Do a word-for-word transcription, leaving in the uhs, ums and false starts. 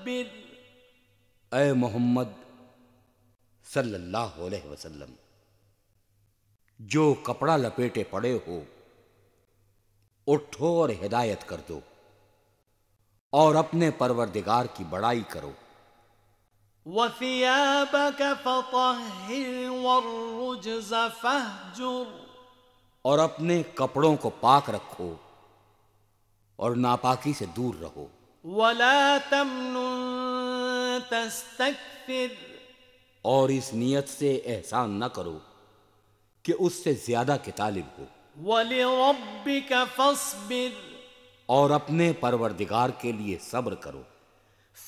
ऐ मोहम्मद सल्लल्लाहु अलैहि वसल्लम, जो कपड़ा लपेटे पड़े हो, उठो और हिदायत कर दो और अपने परवरदिगार की बड़ाई करो। वसियाबक फतहिर वर्रुज्ज फहजुर, और अपने कपड़ों को पाक रखो और नापाकी से दूर रहो। वला तमनुन तस्तक्थिर, और इस नियत से एहसान न करो कि उससे ज्यादा के तालिब हो। वलिरब्बिक फस्बिर, और अपने परवरदिगार के लिए सब्र करो।